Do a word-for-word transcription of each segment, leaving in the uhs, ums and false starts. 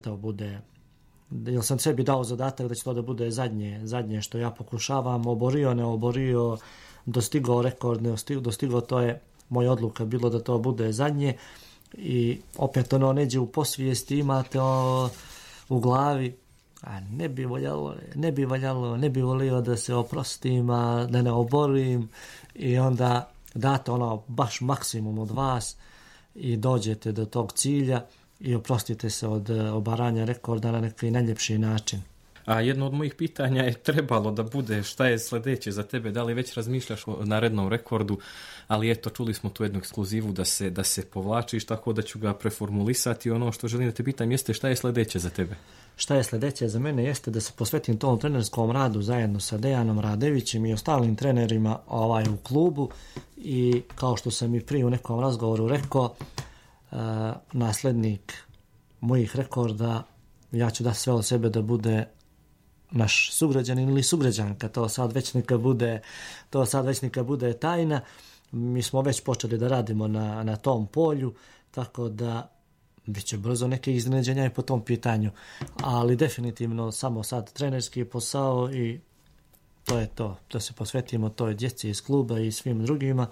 to bude, jer sam sebi dao zadatak da će to da bude zadnje, zadnje što ja pokušavam, oborio, ne oborio, dostigao rekord, ne dostigao, to je moja odluka bilo da to bude zadnje i opet ono neđe u posvijesti, imate o, u glavi, a ne bi voljalo, ne bi valjalo, ne bi volio da se oprostim, a da ne oborim i onda date ono baš maksimum od vas i dođete do tog cilja i oprostite se od obaranja rekorda na neki najljepši način. A jedno od mojih pitanja je trebalo da bude šta je sljedeće za tebe, da li već razmišljaš o narednom rekordu, ali eto, čuli smo tu jednu ekskluzivu da se, da se povlačiš, tako da ću ga preformulisati. Ono što želim da te pitam jeste šta je sljedeće za tebe? Šta je sljedeće za mene jeste da se posvetim tom trenerskom radu zajedno sa Dejanom Radevićem i ostalim trenerima ovaj, u klubu i kao što sam i prije u nekom razgovoru rekao, uh, nasljednik mojih rekorda, ja ću da sve od sebe da bude naš sugrađanin ili sugrađanka, to sad već neka bude, to sad već neka bude tajna. Mi smo već počeli da radimo na, na tom polju, tako da bit će brzo neke iznenađenja i po tom pitanju, ali definitivno samo sad trenerski posao i to je to, da se posvetimo toj djeci iz kluba i svim drugima,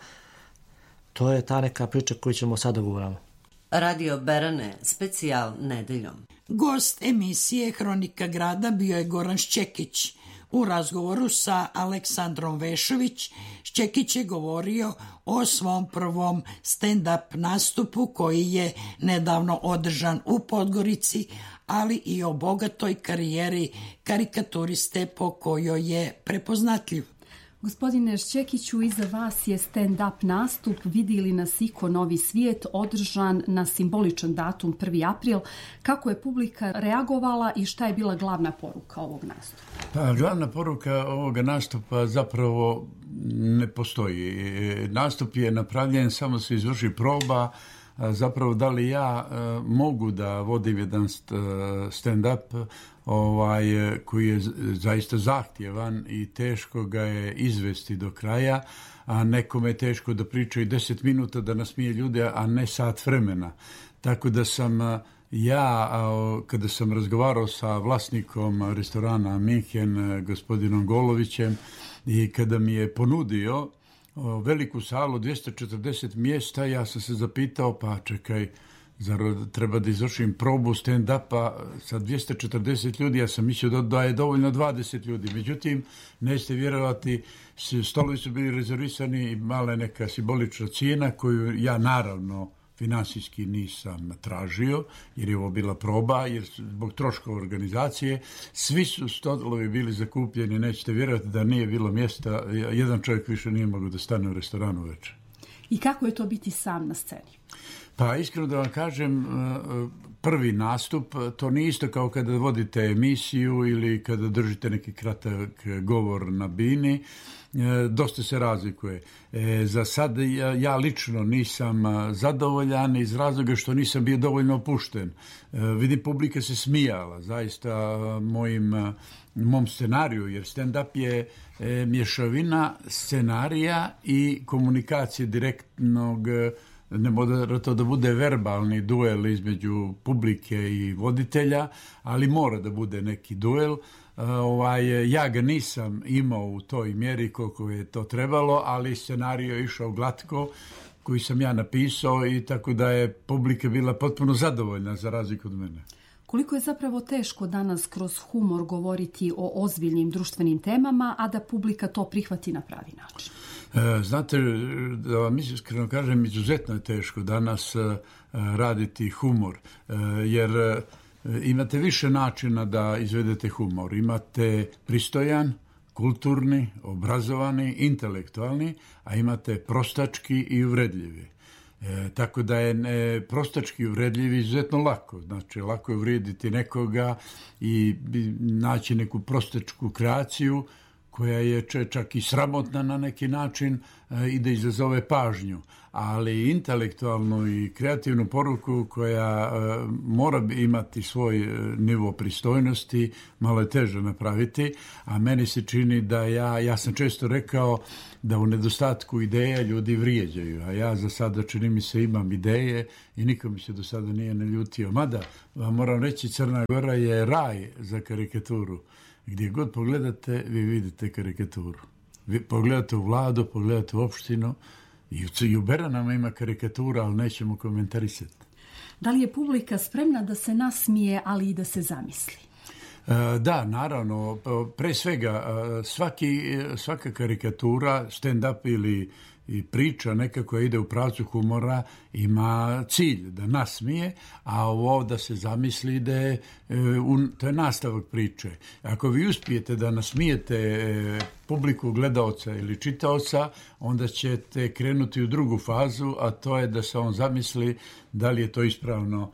to je ta neka priča koju ćemo sada govoriti. Radio Berane, specijal nedeljom. Gost emisije Hronika grada bio je Goran Šćekić. U razgovoru sa Aleksandrom Vešović, Šćekić je govorio o svom prvom stand-up nastupu koji je nedavno održan u Podgorici, ali i o bogatoj karijeri karikaturiste po kojoj je prepoznatljiv. Gospodine Šćekiću, iza vas je stand-up nastup Vidi nas iko Novi svijet, održan na simboličan datum prvi april. Kako je publika reagovala i šta je bila glavna poruka ovog nastupa? Pa, glavna poruka ovoga nastupa zapravo ne postoji. Nastup je napravljen, samo se izvrši proba. Zapravo da li ja uh, mogu da vodim jedan stand-up ovaj, koji je zaista zahtjevan i teško ga je izvesti do kraja, a nekome je teško da priča i deset minuta da nasmije ljude, a ne sat vremena. Tako da sam uh, ja, uh, kada sam razgovarao sa vlasnikom restorana Minhen, gospodinom Golovićem, i kada mi je ponudio veliku salu, dvjesto četrdeset mjesta, ja sam se zapitao, pa čekaj, zar treba da izvršim probu stand-upa sa dvjesto četrdeset ljudi, ja sam mislio da je dovoljno dvadeset ljudi. Međutim, nećete vjerovati, stolovi su bili rezervisani i mala neka simbolična cijena koju ja naravno finansijski nisam tražio, jer je ovo bila proba, jer zbog troškova organizacije svi su stolovi bili zakupljeni, nećete vjerovati da nije bilo mjesta, jedan čovjek više nije mogao da stane u restoranu večer. I kako je to biti sam na sceni? Pa iskreno da vam kažem, prvi nastup, to nije isto kao kada vodite emisiju ili kada držite neki kratak govor na bini, dosta se razlikuje. E, za sad ja, ja lično nisam zadovoljan iz razloga što nisam bio dovoljno opušten. E, vidim, publika se smijala zaista mojim, mom scenariju, jer stand-up je e, mješavina scenarija i komunikacije direktnog, ne mora to da bude verbalni duel između publike i voditelja, ali mora da bude neki duel. Ovaj, ja ga nisam imao u toj mjeri koliko je to trebalo, ali scenario je išao glatko koji sam ja napisao i tako da je publika bila potpuno zadovoljna za razliku od mene. Koliko je zapravo teško danas kroz humor govoriti o ozbiljnim društvenim temama, a da publika to prihvati na pravi način? E, znate, da vam iskreno kažem, izuzetno je teško danas e, raditi humor, e, jer e, imate više načina da izvedete humor. Imate pristojan, kulturni, obrazovani, intelektualni, a imate prostački i uvredljivi. E, tako da je e, prostački uvredljivi izuzetno lako. Znači, lako je uvrijediti nekoga i naći neku prostačku kreaciju koja je čak i sramotna na neki način i da izazove pažnju, ali intelektualnu i kreativnu poruku koja mora imati svoj nivo pristojnosti, malo je teže napraviti, a meni se čini da ja, ja sam često rekao da u nedostatku ideja ljudi vrijeđaju, a ja za sada čini mi se imam ideje i niko mi se do sada nije naljutio. Mada, vam moram reći, Crna Gora je raj za karikaturu. Gdje god pogledate, vi vidite karikaturu. Vi pogledate u vladu, pogledate u opštinu, i u, i u Beranama ima karikatura, ali nećemo komentarisati. Da li je publika spremna da se nasmije, ali i da se zamisli? Da, naravno. Pre svega, svaki, svaka karikatura, stand-up ili i priča neka koja ide u pravcu humora ima cilj da nasmije, a ovo da se zamisli ide, to je nastavak priče. Ako vi uspijete da nasmijete publiku gledaoca ili čitaoca, onda ćete krenuti u drugu fazu, a to je da se on zamisli da li je to ispravno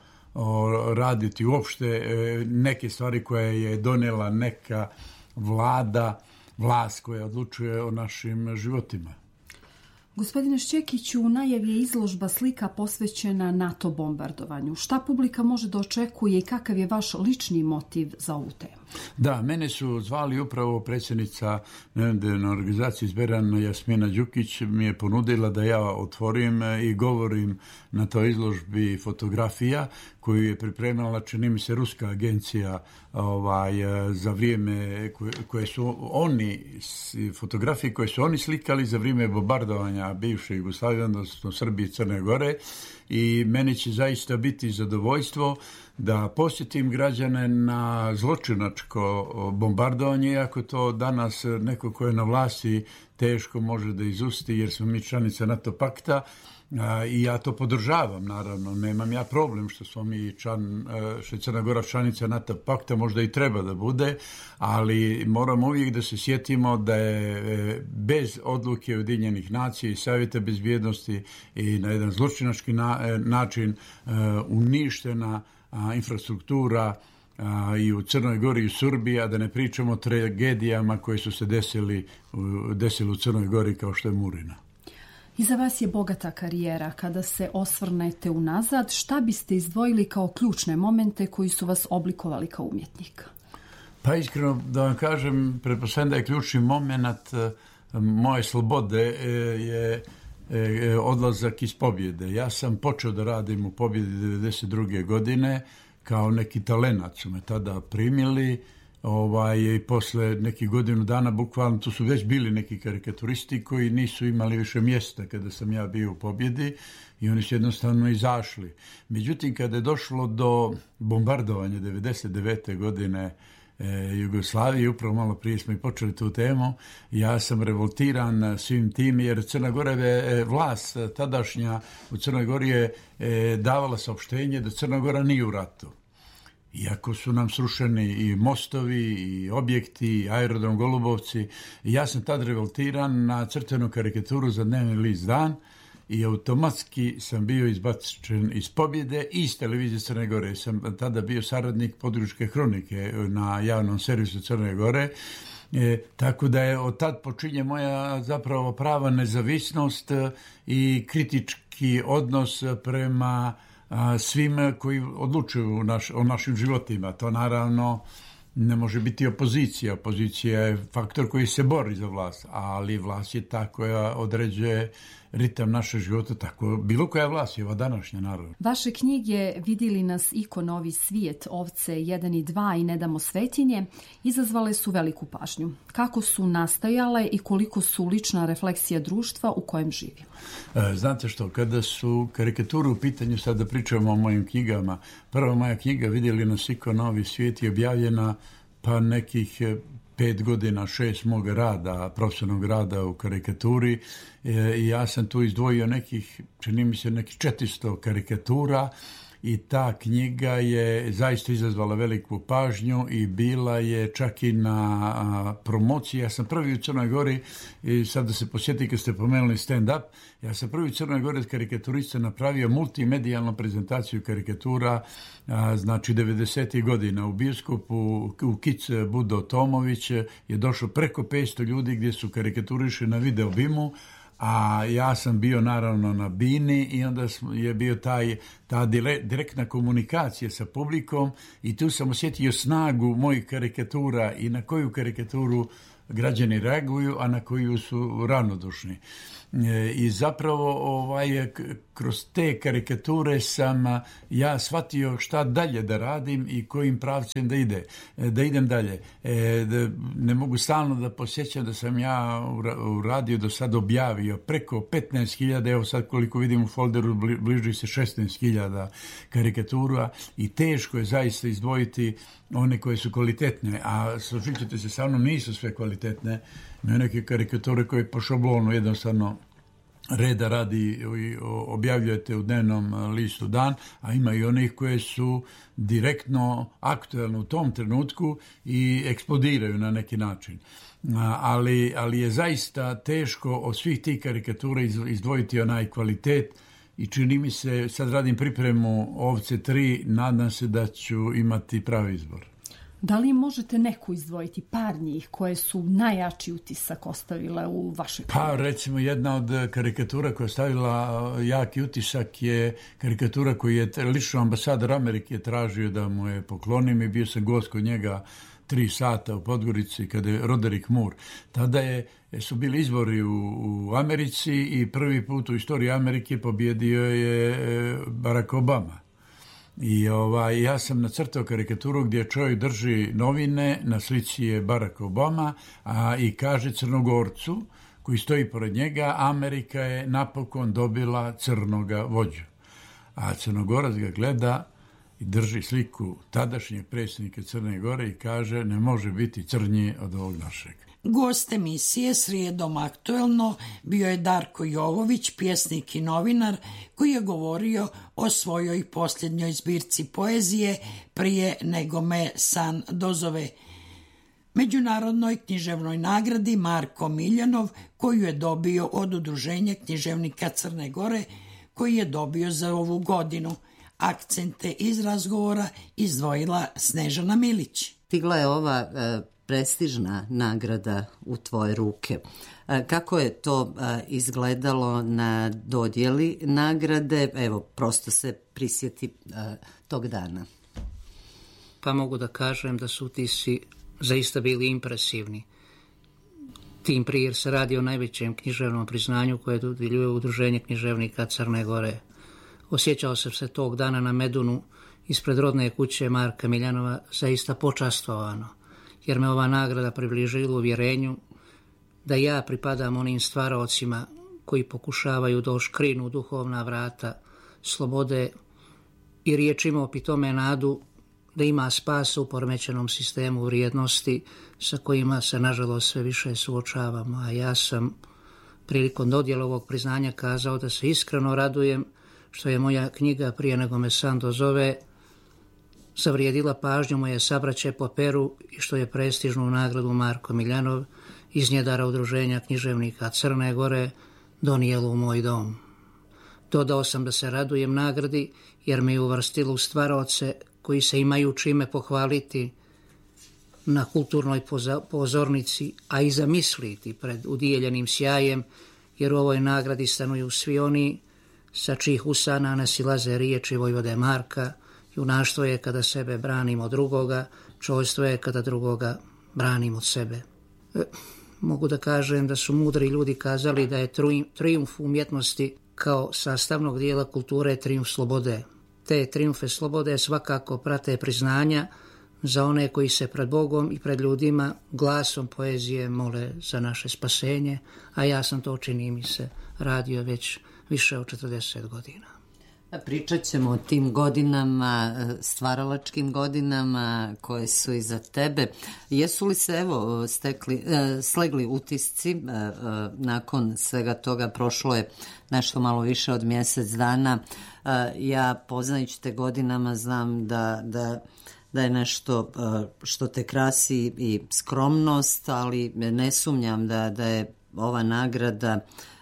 raditi uopšte neke stvari koje je donijela neka vlada, vlast koja odlučuje o našim životima. Gospodine Šćekiću, u najavi je izložba slika posvećena NATO bombardovanju. Šta publika može da očekuje i kakav je vaš lični motiv za ovu temu? Da, mene su zvali upravo predsjednica nevladine organizacije iz Berana, Jasmina Đukić, mi je ponudila da ja otvorim i govorim na toj izložbi fotografija koju je pripremala, čini mi se, ruska agencija ovaj, za vrijeme koje, koje su oni, fotografije koje su oni slikali za vrijeme bombardovanja bivše Jugoslavije, odnosno Srbije i Crne Gore, i meni će zaista biti zadovoljstvo da posjetim građane na zločinačko bombardovanje, iako to danas neko ko je na vlasti teško može da izusti, jer smo mi članica NATO pakta, i ja to podržavam, naravno, nemam ja problem što smo mi član, što je Crna Gora članica NATO pakta, možda i treba da bude, ali moramo uvijek da se sjetimo da je bez odluke Ujedinjenih nacija i Savjeta bezbjednosti i na jedan zločinački na, način uništena infrastruktura i u Crnoj Gori i u Srbiji, a da ne pričamo o tragedijama koje su se desili, desili u Crnoj Gori kao što je Murina. Iza vas je bogata karijera. Kada se osvrnete unazad, šta biste izdvojili kao ključne momente koji su vas oblikovali kao umjetnika? Pa iskreno da vam kažem, pretpostavljam da je ključni moment moje slobode je odlazak iz Pobjede. Ja sam počeo da radim u Pobjedi devedeset druge godine kao neki talenat, su me tada primili. Ovaj, i posle nekih godinu dana, bukvalno, tu su već bili neki karikaturisti koji nisu imali više mjesta kada sam ja bio u Pobjedi i oni su jednostavno izašli. Međutim, kada je došlo do bombardovanja devedeset devete godine e, Jugoslavije, upravo malo prije smo i počeli tu temu, ja sam revoltiran svim tim, jer Crna Gora je vlast tadašnja u Crnoj Gori je e, davala saopštenje da Crna Gora nije u ratu. Iako su nam srušeni i mostovi, i objekti, i aerodrom Golubovci. I ja sam tad revoltiran na crtenu karikaturu za dnevni list Dan i automatski sam bio izbačen iz Pobjede i iz televizije Crne Gore. Sam tada bio saradnik Područke hronike na javnom servisu Crne Gore. E, tako da je od tad počinje moja zapravo prava nezavisnost i kritički odnos prema svim koji odlučuju naš, o našim životima. To naravno ne može biti opozicija. Opozicija je faktor koji se bori za vlast, ali vlast je ta koja određuje ritam našeg života, tako bilo koja vlast je ova današnja, naravno. Vaše knjige Vidili nas iko novi svijet, Ovce jedan i dva i Ne damo svetinje izazvale su veliku pažnju. Kako su nastajale i koliko su lična refleksija društva u kojem živimo? Znate što, kada su karikature u pitanju, sad da pričamo o mojim knjigama, prva moja knjiga Vidjeli nas iko novi svijet je objavljena pa nekih pet godina, šest mog rada, profesionalnog rada u karikaturi, i ja sam tu izdvojio nekih, čini mi se, nekih četiristo karikatura i ta knjiga je zaista izazvala veliku pažnju i bila je čak i na promociji. Ja sam prvi u Crnoj Gori, i sad da se posjeti kad ste pomenuli stand-up, ja sam prvi u Crnoj Gori od karikaturista napravio multimedijalnu prezentaciju karikatura, a, znači devedesetih godina u bioskopu u Kic Budo Tomović je došlo preko petsto ljudi gdje su karikaturiše na video bimu, a ja sam bio naravno na bini i onda je bio taj, ta direktna komunikacija sa publikom i tu sam osjetio snagu mojih karikatura i na koju karikaturu građani reaguju, a na koju su ravnodušni. I zapravo ovaj, kroz te karikature sam ja shvatio šta dalje da radim i kojim pravcem da ide, da idem dalje. Da ne mogu stalno da posjećam da sam ja u radiju do sad objavio preko petnaest hiljada, evo sad koliko vidim u folderu bliži se šesnaest hiljada karikatura i teško je zaista izdvojiti one koje su kvalitetne, a složit ćete se sa mnom, nisu sve kvalitetne. Ima neke karikature koje po šablonu jednostavno reda radi objavljujete u dnevnom listu Dan, a ima i onih koje su direktno aktuelne u tom trenutku i eksplodiraju na neki način. Ali, ali je zaista teško od svih tih karikatura izdvojiti onaj kvalitet i čini mi se, sad radim pripremu Ovce tri, nadam se da ću imati pravi izbor. Da li možete neku izdvojiti, par njih koje su najjači utisak ostavile u vašoj knjigi? Pa recimo jedna od karikatura koja je stavila jaki utisak je karikatura koju je lično ambasador Amerike tražio da mu je poklonim i bio sam gost kod njega tri sata u Podgorici kada je Roderick Moore. Tada je, su bili izbori u, u Americi i prvi put u istoriji Amerike pobjedio je Barack Obama. I ovaj, ja sam nacrtao karikaturu gdje čovjek drži novine, na slici je Barack Obama, a i kaže Crnogorcu koji stoji pored njega, Amerika je napokon dobila crnoga vođu. A Crnogorac ga gleda i drži sliku tadašnjeg predsjednika Crne Gore i kaže ne može biti crnji od ovog našeg. Gost emisije Srijedom aktuelno bio je Darko Jovović, pjesnik i novinar, koji je govorio o svojoj posljednjoj zbirci poezije Prije nego me san dozove, međunarodnoj književnoj nagradi Marko Miljanov, koju je dobio od Udruženja književnika Crne Gore, koji je dobio za ovu godinu. Akcente iz razgovora izdvojila Snežana Milić. Stigla je ova e, prestižna nagrada u tvoje ruke. E, kako je to e, izgledalo na dodjeli nagrade? Evo, prosto se prisjeti e, tog dana. Pa mogu da kažem da su utisci zaista bili impresivni. Tim prije jer se radi o najvećem književnom priznanju koje dodjeljuje Udruženje književnika Crne Gore. Osjećao sam se tog dana na Medunu ispred rodne kuće Marka Miljanova zaista počastvovano, jer me ova nagrada približila u uvjerenju da ja pripadam onim stvaraocima koji pokušavaju da oškrinu duhovna vrata slobode i riječima opitome nadu da ima spasa u poremećenom sistemu vrijednosti sa kojima se nažalost sve više suočavamo. A ja sam prilikom dodjela ovog priznanja kazao da se iskreno radujem što je moja knjiga Prije nego me san dozove zavrijedila pažnju moje sabraće po peru i što je prestižnu nagradu Marko Miljanov iz njedara Udruženja književnika Crne Gore donijelo u moj dom. Dodao sam da se radujem nagradi jer me je uvrstilo u stvaraoce koji se imaju čime pohvaliti na kulturnoj pozornici, a i zamisliti pred udijeljenim sjajem, jer u ovoj nagradi stanuju svi oni sa čijih usana nasilaze riječi Vojvode Marka. Junaštvo je kada sebe branimo od drugoga, čojstvo je kada drugoga branimo od sebe. E, mogu da kažem da su mudri ljudi kazali da je trijumf umjetnosti kao sastavnog dijela kulture trijumf slobode. Te trijumfe slobode svakako prate priznanja za one koji se pred Bogom i pred ljudima glasom poezije mole za naše spasenje, a ja sam to, čini mi se, radio već više od četrdeset godina. Pričat ćemo o tim godinama, stvaralačkim godinama koje su iza tebe. Jesu li se evo stekli, slegli utisci nakon svega toga? Prošlo je nešto malo više od mjesec dana. Ja poznajući te godinama znam da, da, da je nešto što te krasi i skromnost, ali ne sumnjam da, da je ova nagrada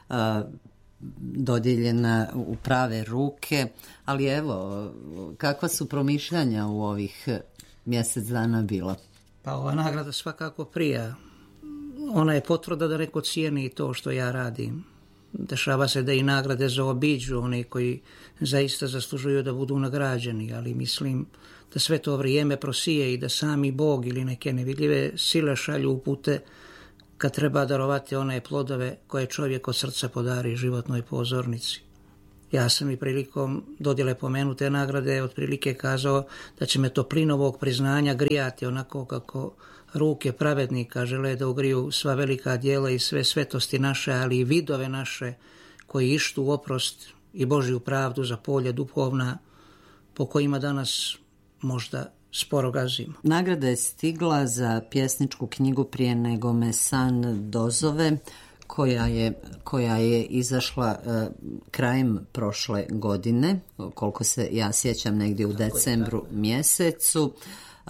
dodijeljena u prave ruke, ali evo, kakva su promišljanja u ovih mjesec dana bila? Pa ova nagrada svakako prija. Ona je potvrda da neko cijeni to što ja radim. Dešava se da i nagrade zaobiđu oni koji zaista zaslužuju da budu nagrađeni, ali mislim da sve to vrijeme prosije i da sami Bog ili neke nevidljive sile šalju upute kad treba darovati one plodove koje čovjek od srca podari životnoj pozornici. Ja sam i prilikom dodjele pomenute nagrade otprilike kazao da će me toplina ovog priznanja grijati onako kako ruke pravednika žele da ugriju sva velika djela i sve svetosti naše, ali i vidove naše koji ištu oprost i Božju pravdu za polje duhovna po kojima danas možda sporo gazimo. Nagrada je stigla za pjesničku knjigu Prije nego me san dozove, koja je, koja je izašla uh, krajem prošle godine, koliko se ja sjećam, negdje u decembru mjesecu. Uh,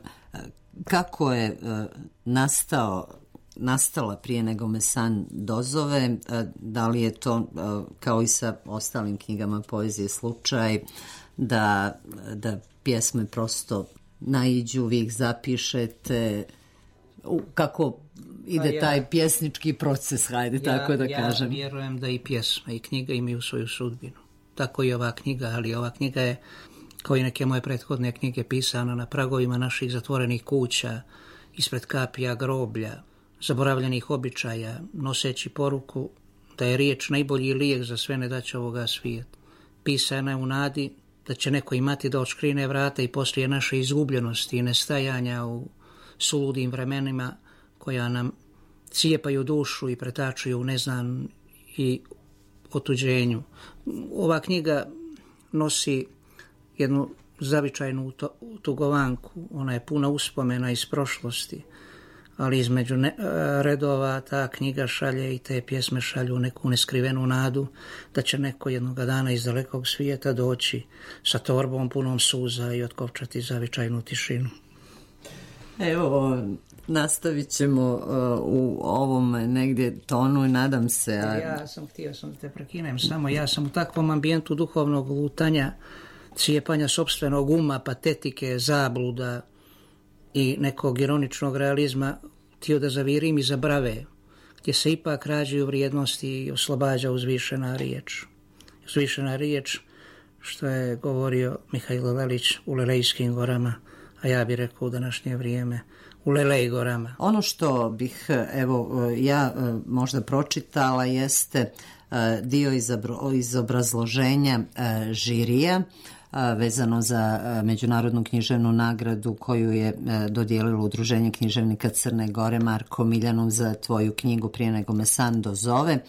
kako je uh, nastao nastala Prije nego me san dozove, uh, da li je to uh, kao i sa ostalim knjigama poezije slučaj da, da pjesme prosto naiđu, vi ih zapišete, kako ide ja, taj pjesnički proces, hajde ja, tako da ja kažem. Ja vjerujem da i pjesma i knjiga imaju svoju sudbinu. Tako i ova knjiga, ali ova knjiga je, kao i neke moje prethodne knjige, pisana na pragovima naših zatvorenih kuća, ispred kapija groblja, zaboravljenih običaja, noseći poruku da je riječ najbolji lijek za sve nedaće ovoga svijeta. Pisana je u nadi da će neko imati da odškrine vrata i poslije naše izgubljenosti i nestajanja u suludim vremenima koja nam cijepaju dušu i pretačuju u neznan i otuđenju. Ova knjiga nosi jednu zavičajnu tugovanku, ona je puna uspomena iz prošlosti, ali između ne, redova ta knjiga šalje i te pjesme šalju neku neskrivenu nadu da će neko jednoga dana iz dalekog svijeta doći sa torbom punom suza i otkopčati zavičajnu tišinu. Evo, nastavit ćemo uh, u ovom negdje tonu i nadam se... A... Ja sam htio sam da te prekinem, samo ja sam u takvom ambijentu duhovnog lutanja, cijepanja sopstvenog uma, patetike, zabluda i nekog ironičnog realizma htio da zavirim i zabrave, gdje se ipak rađaju vrijednosti i oslobađa uzvišena riječ. Uzvišena riječ, što je govorio Mihajlo Lelić u Lelejskim gorama, a ja bih rekao u današnje vrijeme u Lelej gorama. Ono što bih evo ja možda pročitala jeste dio iz obrazloženja žirija vezano za međunarodnu književnu nagradu koju je dodijelilo Udruženje književnika Crne Gore Marko Miljanov za tvoju knjigu Prije nego me san dozove.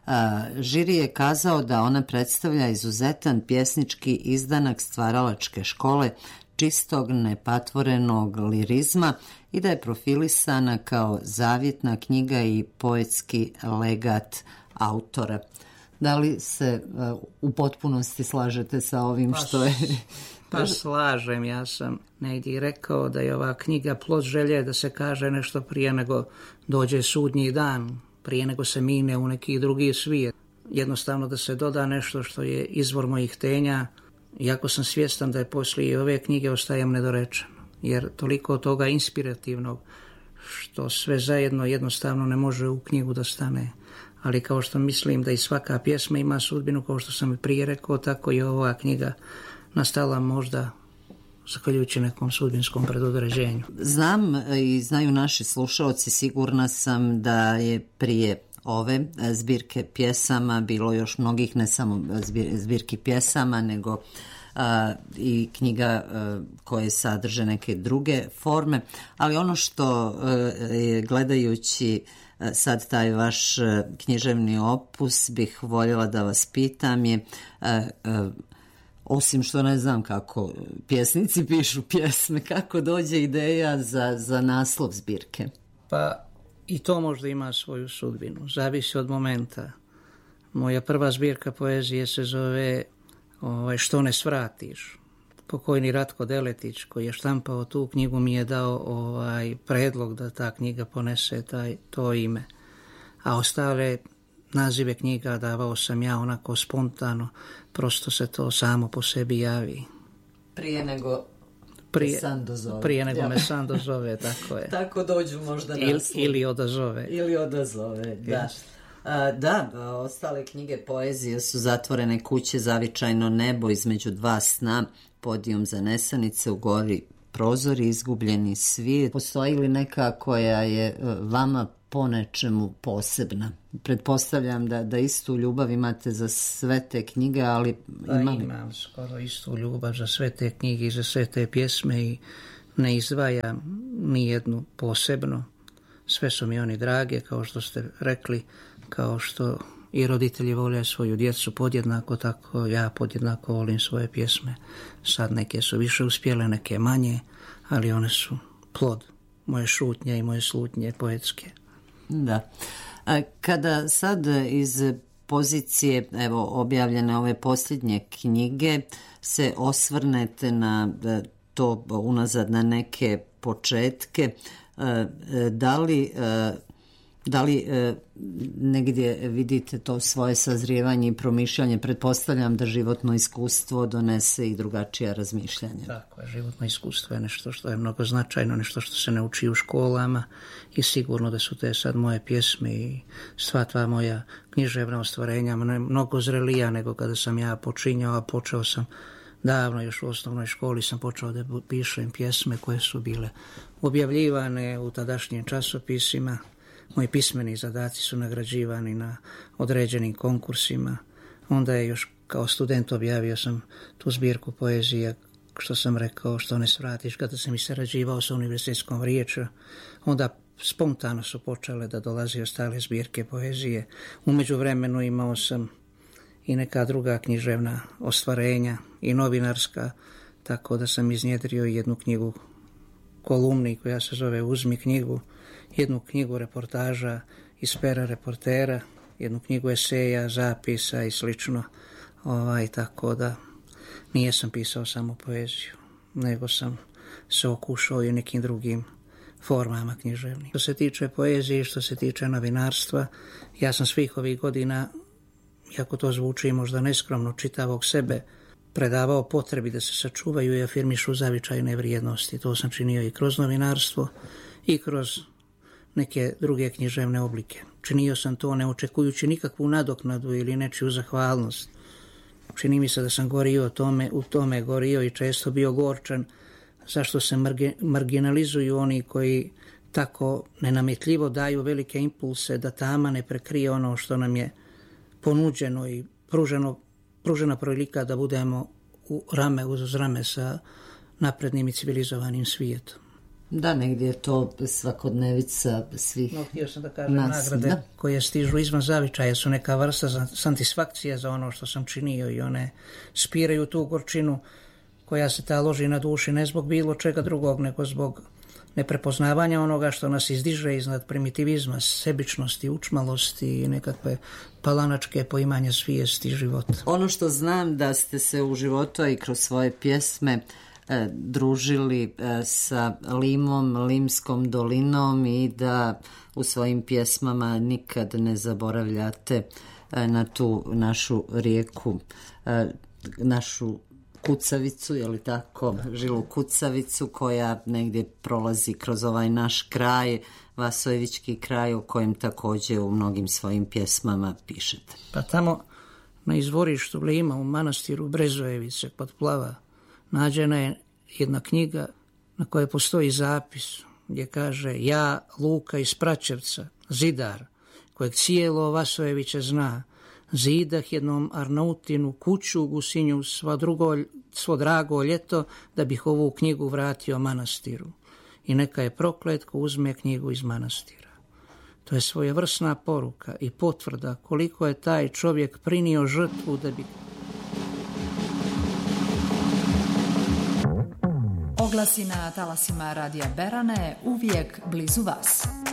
Žiri je kazao da ona predstavlja izuzetan pjesnički izdanak stvaralačke škole, čistog, nepatvorenog lirizma i da je profilisana kao zavjetna knjiga i poetski legat autora. Da li se uh, u potpunosti slažete sa ovim pa, što je... Pa slažem, ja sam negdje rekao da je ova knjiga plod želje da se kaže nešto prije nego dođe sudnji dan, prije nego se mine u neki drugi svijet. Jednostavno da se doda nešto što je izvor mojih htenja, iako sam svjestan da je poslije ove knjige ostajem nedorečen, jer toliko toga inspirativnog što sve zajedno jednostavno ne može u knjigu da stane. Ali kao što mislim da i svaka pjesma ima sudbinu, kao što sam i prije rekao, tako i ova knjiga nastala možda zahvaljujući nekom sudbinskom predodređenju. Znam i znaju naši slušalci, sigurna sam da je prije ove zbirke pjesama bilo još mnogih, ne samo zbirki pjesama, nego a, i knjiga a, koje sadrže neke druge forme, ali ono što a, gledajući sad taj vaš književni opus bih voljela da vas pitam je Osim što ne znam kako pjesnici pišu pjesme, kako dođe ideja za, za naslov zbirke? Pa i to možda ima svoju sudbinu, zavisi od momenta. Moja prva zbirka poezije se zove ovaj, Što ne svratiš. Pokojni Ratko Deletić, koji je štampao tu knjigu, mi je dao ovaj predlog da ta knjiga ponese taj, to ime. A ostale nazive knjiga davao sam ja onako spontano, prosto se to samo po sebi javi. Prije nego prije, san dozove. Prije nego ja. me san dozove, tako je. Tako dođu možda Il, naslov. Ili odazove. Ili odazove, da. A, da, ostale knjige poezije su Zatvorene kuće, Zavičajno nebo, Između dva sna, Podijum za nesanice, U gori prozori, Izgubljeni svijet. Postoji li neka koja je vama po nečemu posebna? Pretpostavljam da, da istu ljubav imate za sve te knjige, ali ima li... Imam skoro istu ljubav za sve te knjige i za sve te pjesme i ne izdvajam ni jednu posebno. Sve su mi oni drage, kao što ste rekli, kao što i roditelji vole svoju djecu podjednako, tako ja podjednako volim svoje pjesme. Sad neke su više uspjele, neke manje, ali one su plod moje šutnje i moje slutnje poetske. Da. A kada sad iz pozicije evo objavljene ove posljednje knjige se osvrnete na to unazad na neke početke, da li Da li e, negdje vidite to svoje sazrijevanje i promišljanje? Pretpostavljam da životno iskustvo donese i drugačija razmišljanja. Tako je, životno iskustvo je nešto što je mnogo značajno, nešto što se ne uči u školama i sigurno da su te sad moje pjesme i sva tva moja književna ostvarenja mnogo zrelija nego kada sam ja počinjao, a počeo sam davno, još u osnovnoj školi sam počeo da pišem pjesme koje su bile objavljivane u tadašnjim časopisima. Moji pismeni zadaci su nagrađivani na određenim konkursima. Onda je još kao student objavio sam tu zbirku poezije, što sam rekao, Što ne svratiš, kada sam i sarađivao sa univerzitetskom riječju. Onda spontano su počele da dolazi ostale zbirke poezije. U međuvremenu imao sam i neka druga književna ostvarenja i novinarska, tako da sam iznjedrio jednu knjigu kolumni koja se zove Uzmi knjigu, jednu knjigu reportaža iz pera reportera, jednu knjigu eseja, zapisa i slično. Ovaj, tako da nije sam pisao samo poeziju, nego sam se okušao i nekim drugim formama književnih. Što se tiče poezije, što se tiče novinarstva, ja sam svih ovih godina, iako to zvuči možda neskromno, čitavog sebe predavao potrebi da se sačuvaju i afirmišu zavičajne vrijednosti. To sam činio i kroz novinarstvo i kroz neke druge književne oblike. Činio sam to ne očekujući nikakvu nadoknadu ili nečiju zahvalnost. Čini mi se da sam gorio o tome, u tome gorio i često bio gorčan zašto se marge, marginalizuju oni koji tako nenametljivo daju velike impulse da tama ne prekrije ono što nam je ponuđeno i pruženo, pružena prilika da budemo u rame uz rame sa naprednim i civilizovanim svijetom. Da, negdje je to svakodnevica svih no, htio sam da kažem, nas, nagrade da. koje stižu izvan zavičaja su neka vrsta za satisfakcije za ono što sam činio i one spiraju tu gorčinu koja se ta loži na duši ne zbog bilo čega drugog, nego zbog neprepoznavanja onoga što nas izdiže iznad primitivizma, sebičnosti, učmalosti i nekakve palanačke poimanja svijesti života. Ono što znam da ste se u životu i kroz svoje pjesme e, družili e, sa Limom, Limskom dolinom i da u svojim pjesmama nikad ne zaboravljate e, na tu našu rijeku, e, našu Kucavicu, je li tako, Žilu Kucavicu koja negdje prolazi kroz ovaj naš kraj, Vasojevički kraj o kojem također u mnogim svojim pjesmama pišete. Pa tamo na izvorištu Lima u manastiru Brezojevice kod Plava nađena je jedna knjiga na kojoj postoji zapis gdje kaže: ja, Luka iz Praćevca, zidar, kojeg cijelo Vasojeviće zna, zidah jednom Arnautinu kuću u Gusinju svo, drugo, svo drago ljeto da bih ovu knjigu vratio manastiru. I neka je proklet ko uzme knjigu iz manastira. To je svojevrsna poruka i potvrda koliko je taj čovjek prinio žrtvu da bi... Oglasi na talasima Radija Berane uvijek blizu vas.